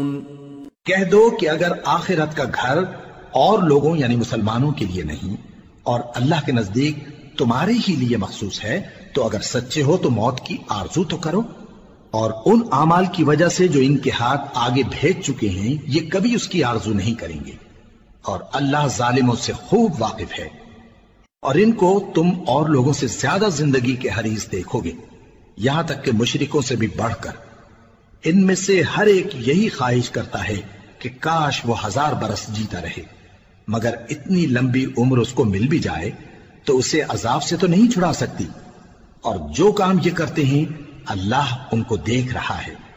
कह दो कि अगर आखिरत का घर और लोगों यानी मुसलमानों के लिए नहीं और अल्लाह के नजदीक तुम्हारे ही लिए मखसूस है, तो अगर सच्चे हो तो मौत की आरजू तो करो, और उन आमाल की वजह से जो इनके हाथ आगे भेज चुके हैं ये कभी उसकी आरजू नहीं करेंगे, और अल्लाह जालिमों से खूब वाकिफ है। और इनको तुम और लोगों से ज्यादा जिंदगी के हरीस देखोगे, यहां तक कि मुशरिकों से भी बढ़कर। इनमें से हर एक यही ख्वाहिश करता है कि काश वो 1000 बरस जीता रहे, मगर इतनी लंबी उम्र उसको मिल भी जाए तो उसे अजाब से तो नहीं छुड़ा सकती। और जो काम ये करते हैं अल्लाह उनको देख रहा है।